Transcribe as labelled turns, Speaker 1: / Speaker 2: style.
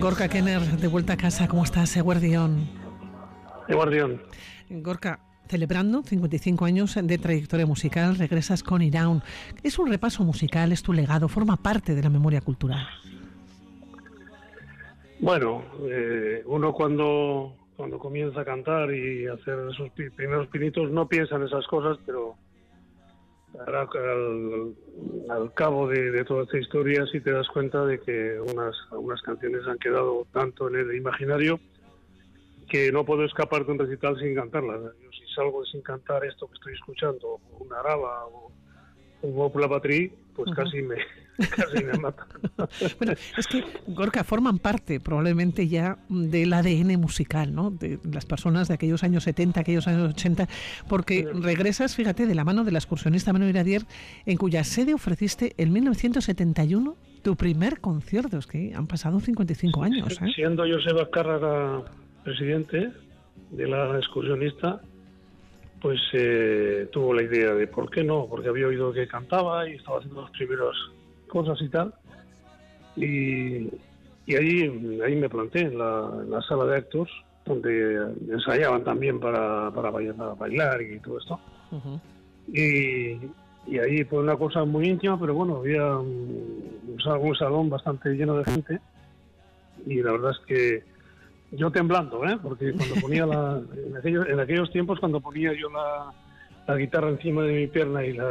Speaker 1: Gorka Kenner, de vuelta a casa. ¿Cómo estás, Eguardión?
Speaker 2: Eguardión.
Speaker 1: Gorka, celebrando 55 años de trayectoria musical, regresas con Iraun. Es un repaso musical, es tu legado, forma parte de la memoria cultural.
Speaker 2: Bueno, uno cuando comienza a cantar y hacer esos primeros pinitos no piensa en esas cosas, pero ahora al cabo de toda esta historia sí te das cuenta de que algunas canciones han quedado tanto en el imaginario que no puedo escapar de un recital sin cantarlas. Yo si salgo sin cantar esto que estoy escuchando, una araba o un Vop la Patrie, pues casi me matan.
Speaker 1: Bueno, es que, Gorka, forman parte probablemente ya del ADN musical, ¿no? De las personas de aquellos años 70, aquellos años 80, porque regresas, fíjate, de la mano de la excursionista Manu Iradier, en cuya sede ofreciste en 1971 tu primer concierto. Es que han pasado 55 años, ¿eh?
Speaker 2: Siendo Joseba Cárraga presidente de la excursionista, pues tuvo la idea de por qué no, porque había oído que cantaba y estaba haciendo las primeras cosas y tal, y ahí me planté en la sala de actos, donde ensayaban también para bailar y todo esto. Y ahí fue una cosa muy íntima, pero bueno, había un salón bastante lleno de gente, y la verdad es que yo temblando, porque cuando ponía en aquellos tiempos, cuando ponía yo la guitarra encima de mi pierna y la